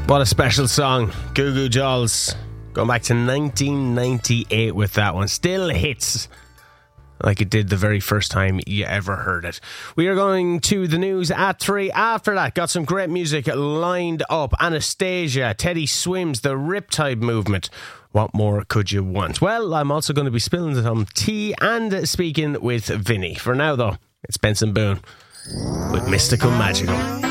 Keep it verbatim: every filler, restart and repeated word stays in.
What a special song. Goo Goo Dolls. Going back to nineteen ninety-eight with that one. Still hits like it did the very first time you ever heard it. We are going to the news at three. After that, got some great music lined up. Anastasia, Teddy Swims, the Riptide Movement. What more could you want? Well, I'm also going to be spilling some tea and speaking with Vinny. For now, though, it's Benson Boone with Mystical Magical.